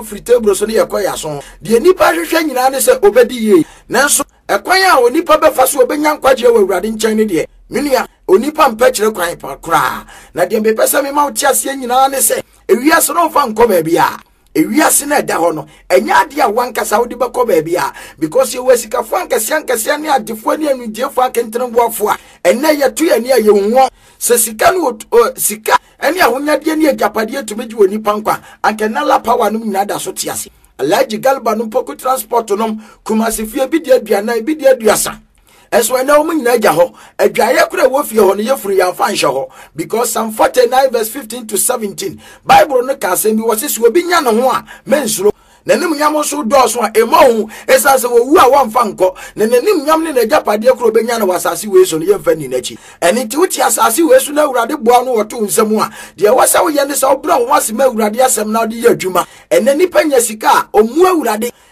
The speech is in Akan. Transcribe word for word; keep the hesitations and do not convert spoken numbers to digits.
free table so ne yakoya so de nipa hwehwe nyina ne se obedi ye nanso ekwan a onipa befa so obenya nkwaje wa awurade nkyɛn ne de menua onipa mpa kyerɛ kwan pa kra na de mbepesa me ma wo tiase nyina ne se ewiase no fa nkɔ ba bia ewiase na da ho no enya ade a wankasa wo de bekɔ ba bia because you wasika fo ankase ankase ne adefo ne anudefo akentremboafo a enne yeto ye ne ayehwo se sika no sika ene ahonyade ne agapade etumeji woni pankwa ankenala power no nyina da so tiase alaji galba no poku transport no kumase fie bi de aduana bi de aduasa eso ene o nyina agya ho adwaye kura wo fie ho no yefuru ya fa nhye ho because Psalm forty-nine verse fifteen to seventeen Bible no ka se bi wo se so bi nya no ho a mensuro na nim nyam so do so a emo esa se wo wu a wo mfa nko na nim nyam ne na agapade kura be nya no wasase we so no yemfa ni nachi eni ti wuti asase we so na awurade boa no woto nsam a de wasa wo ye ne se wo bra wo wase ma awurade asem na de ye adwuma ene nipa nya sika omu awurade